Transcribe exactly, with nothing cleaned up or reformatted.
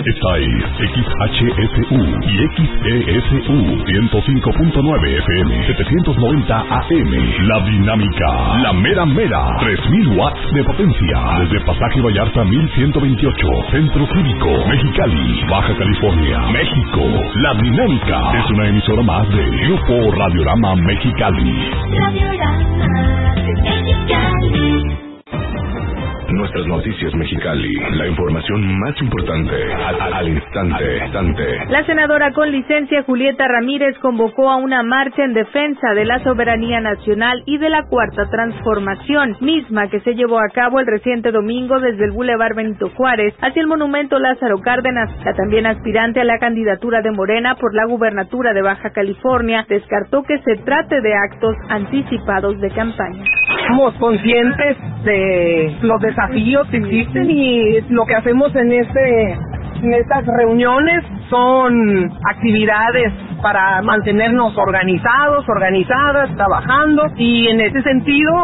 Esta es X H S U y X E S U ciento cinco punto nueve F M, setecientos noventa A M. La Dinámica, la mera mera, tres mil watts de potencia. Desde Pasaje Vallarta mil ciento veintiocho, Centro Cívico, Mexicali, Baja California, México. La Dinámica es una emisora más de Grupo Radiorama Mexicali. Radiorama Mexicali. Nuestras noticias Mexicali, la información más importante al, al instante, instante. La senadora con licencia Julieta Ramírez convocó a una marcha en defensa de la soberanía nacional y de la Cuarta Transformación, misma que se llevó a cabo el reciente domingo desde el Boulevard Benito Juárez hacia el Monumento Lázaro Cárdenas. La también aspirante a la candidatura de Morena por la gubernatura de Baja California descartó que se trate de actos anticipados de campaña. Somos conscientes de los desafíos que existen y lo que hacemos en este en estas reuniones son actividades para mantenernos organizados, organizadas, trabajando, y en ese sentido